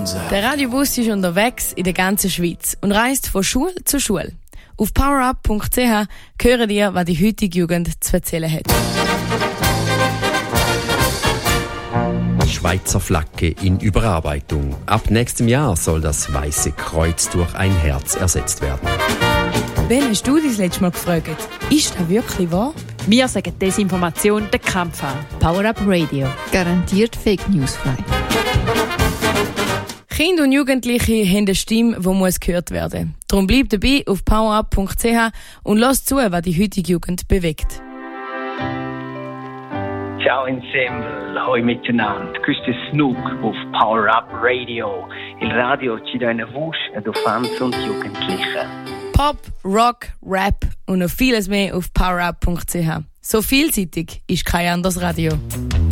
Der Radiobus ist unterwegs in der ganzen Schweiz und reist von Schule zu Schule. Auf powerup.ch hören ihr, was die heutige Jugend zu erzählen hat. Schweizer Flagge in Überarbeitung. Ab nächstem Jahr soll das Weiße Kreuz durch ein Herz ersetzt werden. Wen hast du das letzte Mal gefragt? Ist das wirklich wahr? Wir sagen Desinformation den Kampf an. Power Up Radio. Garantiert Fake News frei. Kinder und Jugendliche haben eine Stimme, die muss gehört werden. Darum bleib dabei auf powerup.ch und lass zu, was die heutige Jugend bewegt. Ciao insieme, hoi miteinander. Questo è Snook auf Power Up Radio. Il radio ci dà una voce ad Fans und Jugendliche. Pop, Rock, Rap und noch vieles mehr auf powerup.ch. So vielseitig ist kein anderes Radio.